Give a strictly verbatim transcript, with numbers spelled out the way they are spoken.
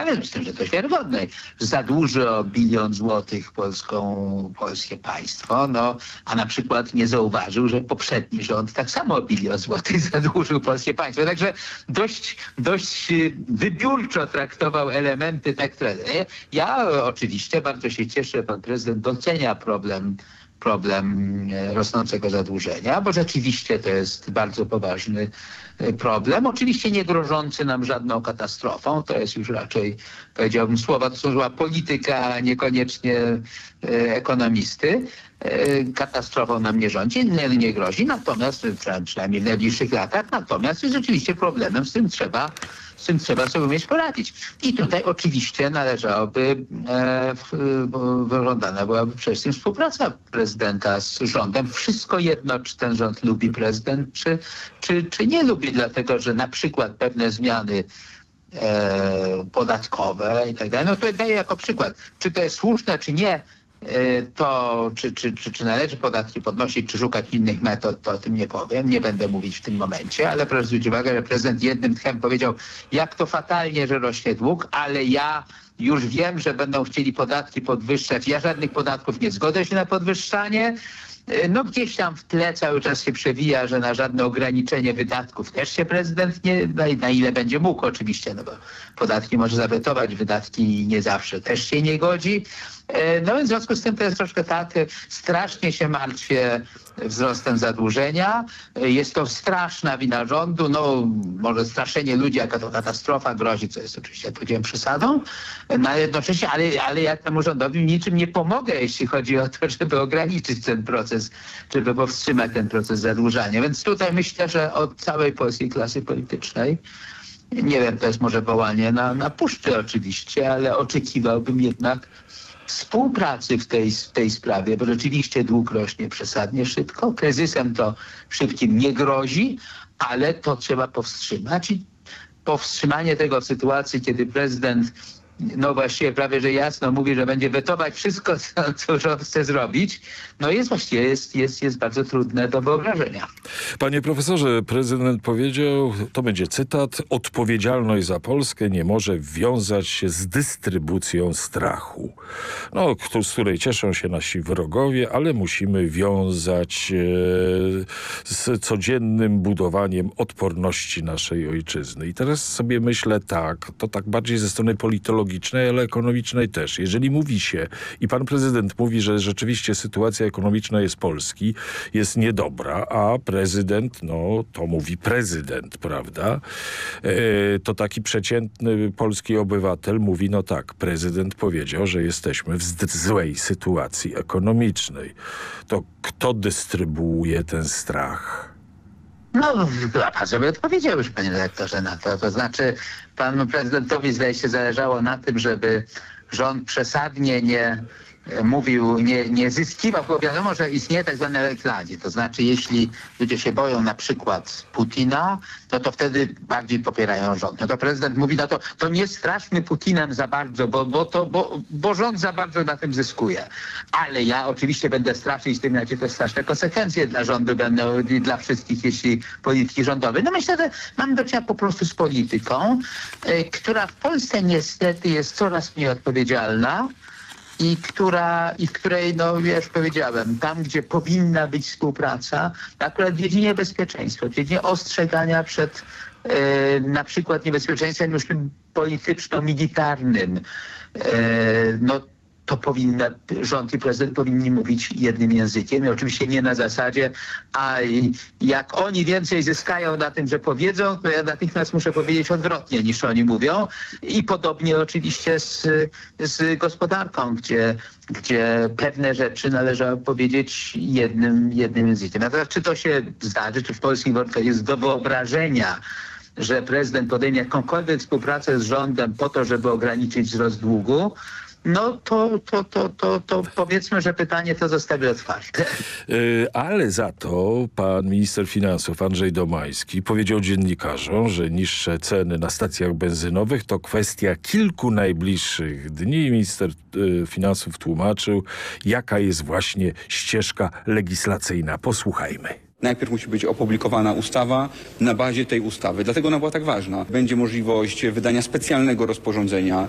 ale myślę, że dość wiarygodnej, zadłuży o bilion złotych polską, polskie państwo, no, a na przykład nie zauważył, że poprzedni rząd tak samo o bilion złotych zadłużył polskie państwo. Także dość, dość wybiórczo traktował elementy tak, które... Ja oczywiście bardzo się cieszę, że pan prezydent docenia problem problem rosnącego zadłużenia, bo rzeczywiście to jest bardzo poważny problem. Oczywiście nie grożący nam żadną katastrofą. To jest już raczej, powiedziałbym, słowa to służyła polityka, a niekoniecznie ekonomisty. Katastrofą nam nie rządzi, nie, nie grozi, natomiast przynajmniej w najbliższych latach, natomiast jest rzeczywiście problemem, z tym trzeba z tym trzeba sobie umieć poradzić. I tutaj oczywiście należałoby, e, wyżądana byłaby przede wszystkim współpraca prezydenta z rządem. Wszystko jedno, czy ten rząd lubi prezydent, czy, czy, czy nie lubi, dlatego że na przykład pewne zmiany e, podatkowe i tak dalej, no to daję jako przykład. Czy to jest słuszne, czy nie, to czy, czy, czy, czy należy podatki podnosić, czy szukać innych metod, to o tym nie powiem. Nie będę mówić w tym momencie, ale proszę zwrócić uwagę, że prezydent jednym tchem powiedział, jak to fatalnie, że rośnie dług, ale ja już wiem, że będą chcieli podatki podwyższać. Ja żadnych podatków nie zgodzę się na podwyższanie. No gdzieś tam w tle cały czas się przewija, że na żadne ograniczenie wydatków też się prezydent nie, na ile będzie mógł oczywiście, no bo podatki może zawetować, wydatki nie zawsze też się nie godzi. No więc w związku z tym to jest troszkę tak, strasznie się martwię wzrostem zadłużenia. Jest to straszna wina rządu, no może straszenie ludzi, jaka to katastrofa grozi, co jest oczywiście, jak powiedziałem, przesadą, no jednocześnie, ale, ale ja temu rządowi niczym nie pomogę, jeśli chodzi o to, żeby ograniczyć ten proces, żeby powstrzymać ten proces zadłużania. Więc tutaj myślę, że od całej polskiej klasy politycznej, nie wiem, to jest może wołanie na, na puszczy oczywiście, ale oczekiwałbym jednak współpracy w tej, w tej sprawie, bo rzeczywiście dług rośnie przesadnie szybko. Kryzysem to szybkim nie grozi, ale to trzeba powstrzymać. I powstrzymanie tego w sytuacji, kiedy prezydent no właściwie prawie, że jasno mówi, że będzie wetować wszystko, co, co rząd chce zrobić, no jest właściwie jest, jest, jest bardzo trudne do wyobrażenia. Panie profesorze, prezydent powiedział, to będzie cytat, odpowiedzialność za Polskę nie może wiązać się z dystrybucją strachu. No, z której cieszą się nasi wrogowie, ale musimy wiązać e, z codziennym budowaniem odporności naszej ojczyzny. I teraz sobie myślę tak, to tak bardziej ze strony politologii, ale ekonomicznej też. Jeżeli mówi się i pan prezydent mówi, że rzeczywiście sytuacja ekonomiczna jest Polski, jest niedobra, a prezydent, no to mówi prezydent, prawda? E, to taki przeciętny polski obywatel mówi, no tak, prezydent powiedział, że jesteśmy w złej sytuacji ekonomicznej. To kto dystrybuuje ten strach? No, a pan sobie odpowiedział już, panie redaktorze, na to. To znaczy, panu prezydentowi zdaje się zależało na tym, żeby rząd przesadnie nie mówił, nie, nie zyskiwał, bo wiadomo, że istnieje tak zwane elektranie. To znaczy, jeśli ludzie się boją na przykład Putina, no to wtedy bardziej popierają rząd. No to prezydent mówi, no to, to nie straszmy Putinem za bardzo, bo, bo, to, bo, bo rząd za bardzo na tym zyskuje. Ale ja oczywiście będę straszyć tym, jakie to straszne konsekwencje dla rządu będą i dla wszystkich, jeśli polityki rządowej. No myślę, że mamy do czynienia po prostu z polityką, y, która w Polsce niestety jest coraz mniej odpowiedzialna. I, która, I w której, no już powiedziałem, tam gdzie powinna być współpraca, akurat w dziedzinie bezpieczeństwa, w dziedzinie ostrzegania przed e, na przykład niebezpieczeństwem już tym polityczno-militarnym, e, no to powinna, rząd i prezydent powinni mówić jednym językiem i oczywiście nie na zasadzie, a jak oni więcej zyskają na tym, że powiedzą, to ja natychmiast muszę powiedzieć odwrotnie niż oni mówią. I podobnie oczywiście z, z gospodarką, gdzie, gdzie pewne rzeczy należało powiedzieć jednym, jednym językiem. Natomiast czy to się zdarzy, czy w polskim warunkach jest do wyobrażenia, że prezydent podejmie jakąkolwiek współpracę z rządem po to, żeby ograniczyć wzrost długu, no to, to, to, to, to powiedzmy, że pytanie to zostawię otwarte. Yy, ale za to pan minister finansów Andrzej Domański powiedział dziennikarzom, że niższe ceny na stacjach benzynowych to kwestia kilku najbliższych dni. Minister yy, finansów tłumaczył, jaka jest właśnie ścieżka legislacyjna. Posłuchajmy. Najpierw musi być opublikowana ustawa na bazie tej ustawy. Dlatego ona była tak ważna. Będzie możliwość wydania specjalnego rozporządzenia